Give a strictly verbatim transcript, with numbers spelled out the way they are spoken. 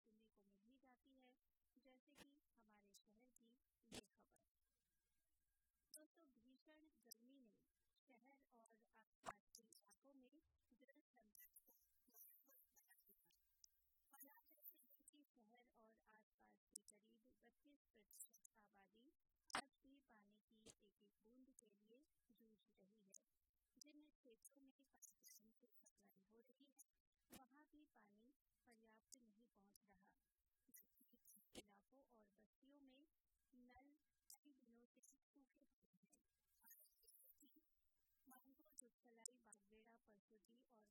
सुनने को मिल ही जाती है, जैसे कि हमारे शहर की ये खबर। दोस्तों, भीषण गर्मी ने शहर और आसपास के इलाकों में जल संकट को बना दिया। हालात ऐसे हैं कि शहर और आसपास की करीब बत्तीस प्रतिशत आबादी आज भी पानी की एक एक बूंद के लिए जूझ रही है। जिन क्षेत्रों में पाइपलाइन से सप्लाई हो रही है, वहाँ भी पानी पर्याप्त नहीं पहुँच रहा। इलाकों और बस्तियों में नल कई दिनों से सूखे पड़े हैं। मानपुर, दुधसलाई, बागबेड़ा, परसोटी और